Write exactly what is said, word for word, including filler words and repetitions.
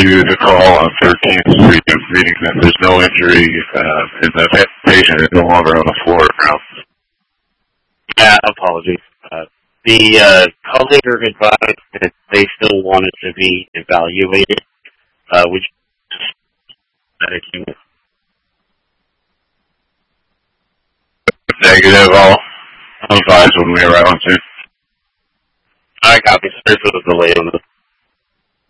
you the call on thirteenth Street, reading that there's no injury uh, and the patient is no longer on the floor now. Yeah, apologies. Uh, the uh, colleague advised that they still wanted to be evaluated, uh, which is negative. I'll I'll advise when we arrive on scene. I copy. Sorry for the delay on this.